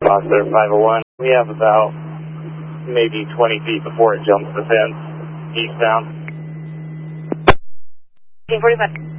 Foster 501. We have about maybe 20 feet before it jumps the fence, eastbound. 45.